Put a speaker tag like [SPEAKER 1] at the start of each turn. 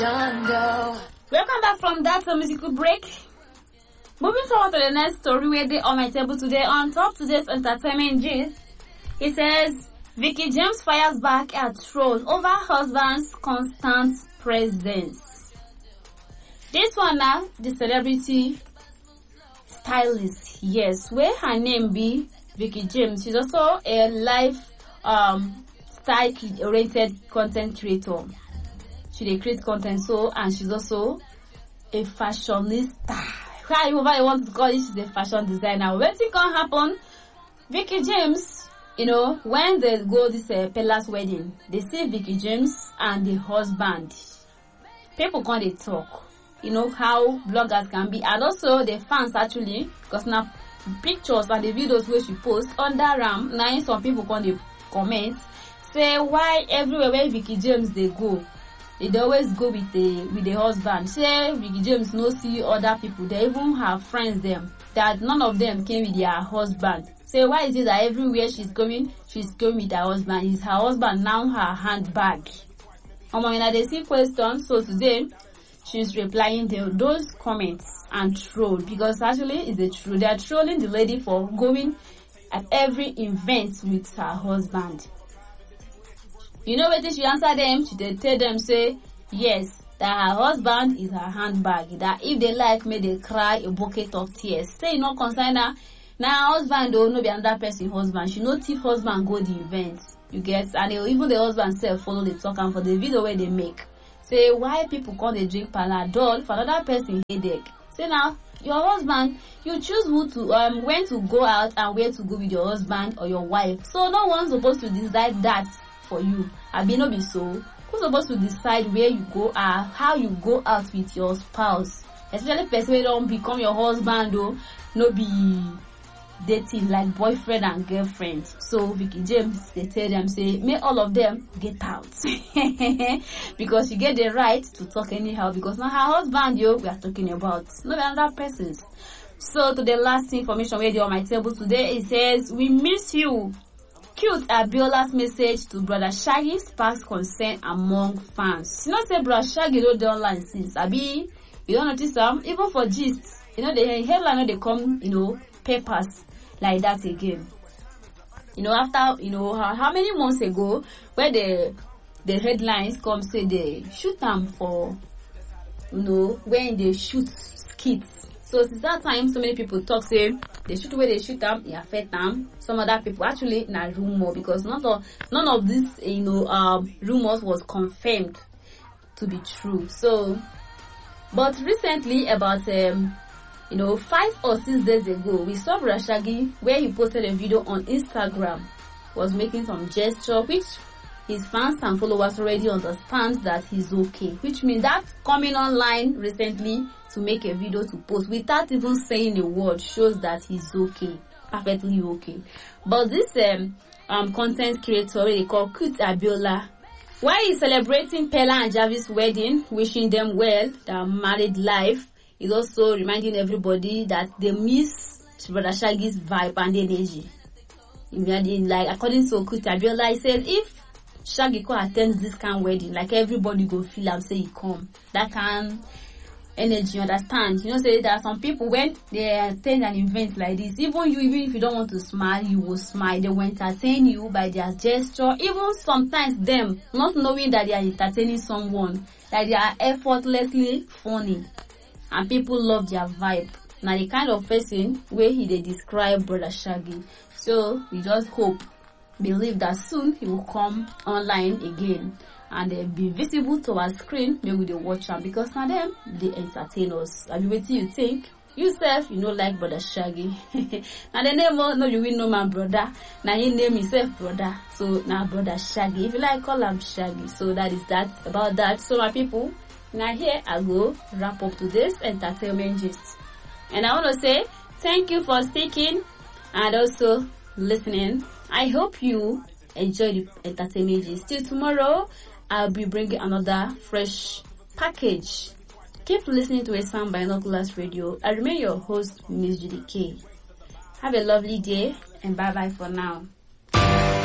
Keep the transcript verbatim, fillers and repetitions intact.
[SPEAKER 1] Welcome back from that uh, musical break. Moving forward to the next story where they on my table today on top today's entertainment gist. It says Vicky James fires back at troll over husband's constant presence. This one now, the celebrity stylist, yes, where her name be Vicky James. She's also a live um style oriented content creator. She dey create content so, and she's also a fashionista. However you want to call it, she's a fashion designer. When it can happen, Vicky James, you know, when they go this uh, Pella's wedding, they see Vicky James and the husband. People can't they talk, you know how bloggers can be, and also the fans actually, because now pictures and the videos where she posts under Ram, now some people can't they comment, say why everywhere where Vicky James they go, they always go with the with the husband. Say Vicky James no see other people. They even have friends them that none of them came with their husband. Say why is it that everywhere she's going, she's going with her husband? Is her husband now her handbag? Um, when they see questions, so today she's replying to those comments and troll, because actually it's the truth. They are trolling the lady for going at every event with her husband. You know what she answer them? She dey tell them say yes, that her husband is her handbag. That if they like, may they cry a bucket of tears. Say no concern her. Now her husband though no be another person husband. She no thief husband go the event. You get, and even the husband self follow the talk and for the video where they make. Say why people call they drink Panadol for another person headache. Say now your husband, you choose who to um when to go out and where to go with your husband or your wife. So no one's supposed to decide that for you. I be no be so. Who's supposed to decide where you go or how you go out with your spouse? Especially person who don't become your husband though, no be dating like boyfriend and girlfriend. So Vicky James, they tell them say, may all of them get out. Because she get the right to talk anyhow, because now her husband yo we are talking about, not another person's. So to the last information where they on my table today, it says, we miss you. Cute Abiola's message to Brother Shaggy sparks concern among fans. You know, say Brother Shaggy don't do online since. Abi, you don't notice them? Even for gist, you know, the headline, they come, you know, papers like that again. You know, after, you know, how, how many months ago, where the the headlines come say they shoot them for, you know, when they shoot skits. So since that time, so many people talk say they shoot where they shoot them, it affect them. Some other people actually na rumor, because none of none of this you know um rumors was confirmed to be true. So, but recently, about um you know five or six days ago, we saw Brother Shaggy where he posted a video on Instagram, was making some gesture which his fans and followers already understand that he's okay, which means that coming online recently to make a video to post without even saying a word shows that he's okay, perfectly okay. But this um um content creator they call Cute Abiola, while he's celebrating Pella and Jarvis' wedding, wishing them well, their married life, is also reminding everybody that they miss Brother Shaggy's vibe and energy. Imagine, like according to Cute Abiola, he says if Shaggy could attend this kind of wedding, like everybody go feel and say he come. That kind energy, you understand? You know, say there are some people when they attend an event like this, even you, even if you don't want to smile, you will smile. They will entertain you by their gesture. Even sometimes them not knowing that they are entertaining someone, that they are effortlessly funny, and people love their vibe. Now the kind of person where he they describe Brother Shaggy. So we just hope, believe that soon he will come online again and uh, be visible to our screen. Maybe they watch him, because now them they entertain us. I mean, what do you think? You self, you know, like Brother Shaggy. And the name no you will know my brother. Now he name himself brother. So now Brother Shaggy. If you like, call him Shaggy. So that is that about that. So my people, now here I go wrap up today's entertainment gist. And I want to say thank you for sticking and also listening. I hope you enjoy the entertainment gist. Till tomorrow, I'll be bringing another fresh package. Keep listening to a Sound Binoculars Radio. I remain your host, Miss Judy K. Have a lovely day and bye bye for now.